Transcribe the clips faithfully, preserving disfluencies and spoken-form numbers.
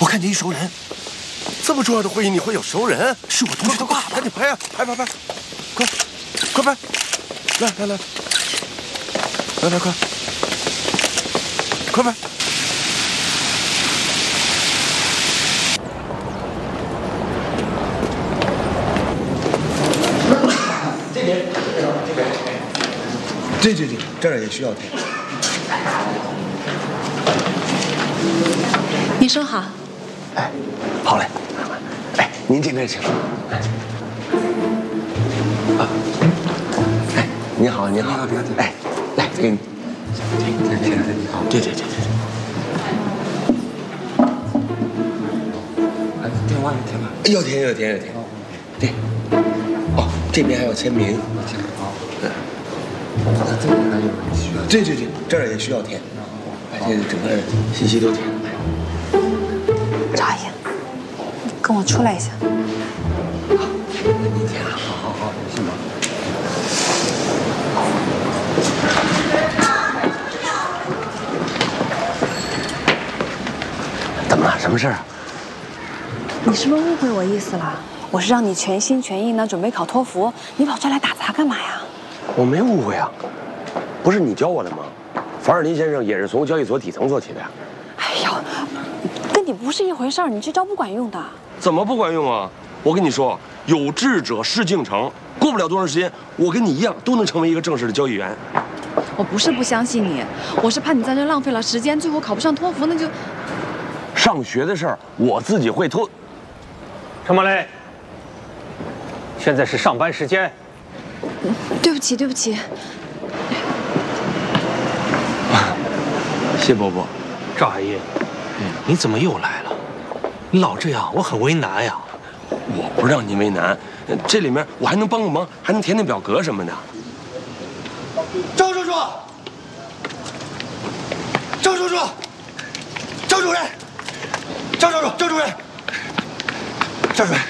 我看见一熟人。 这么重要的会议，你会有熟人？ 是我同学的爸爸。 赶紧拍啊，拍拍拍，快，快拍！来来来，来来快，快拍！ 这边，这边， 对对对，这儿也需要填。 医生好。 哎，好嘞。哎，您这边请。啊，哎，您好，您好，哎，来，给你。对对对对对。哎，电话要填吗？要填要填要填。对。哦，这边还要签名。签名哦。对。那这边还有需要？对对对，这儿也需要填。把这整个信息都填了。 赵阿姨，跟我出来一下。 好，那你填啊。好好好，有信吗？怎么了？什么事儿啊？ 你是不是误会我意思了？我是让你全心全意呢准备考托福，你跑这来打杂干嘛呀？ 我没误会啊，不是你教我的吗？凡尔尼先生也是从交易所底层做起的呀。 哎呀，跟你不是一回事儿，你这招不管用的。 怎么不管用啊？我跟你说，有志者事竟成，过不了多长时间，我跟你一样都能成为一个正式的交易员。 我不是不相信你，我是怕你在这浪费了时间，最后考不上托福，那就…… 上学的事儿我自己会托。 陈马雷，现在是上班时间。 对不起，对不起。 谢伯伯。 赵阿姨，你怎么又来了？你老这样，我很为难呀。 我不让你为难，这里面我还能帮个忙，还能填填表格什么的。 赵叔叔，赵叔叔，赵主任，赵叔叔，赵主任，赵主任，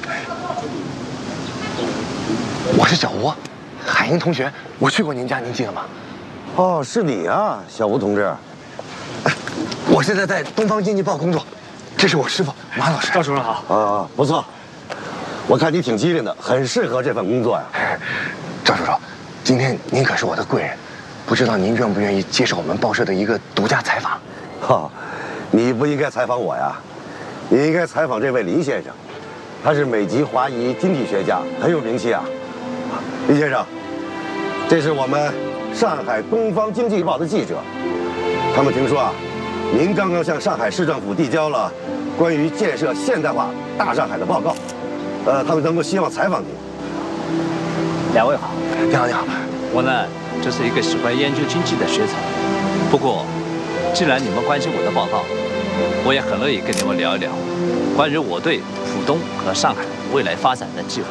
我是小吴，海英同学，我去过您家，您记得吗？ 哦，是你啊，小吴同志。 我现在在东方经济报工作，这是我师傅马老师。 赵主任好。 啊，不错，我看你挺机灵的，很适合这份工作呀。 赵叔叔，今天您可是我的贵人，不知道您愿不愿意接受我们报社的一个独家采访？ 哈，你不应该采访我呀，你应该采访这位林先生，他是美籍华裔经济学家，很有名气啊。林先生，这是我们上海东方经济报的记者，他们听说啊，您刚刚向上海市政府递交了关于建设现代化大上海的报告，呃，他们能够希望采访您。 两位好。 你好，你好。 我呢，这是一个喜欢研究经济的学者。不过，既然你们关心我的报告，我也很乐意跟你们聊一聊关于我对浦东和上海未来发展的计划。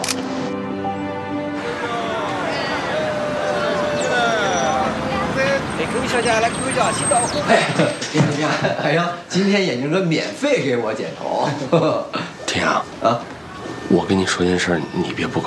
各位小姐，来，各位小姐，请到后面。怎么样？哎呀，今天眼镜哥免费给我剪头。 天阳啊，我跟你说件事，你别不高兴。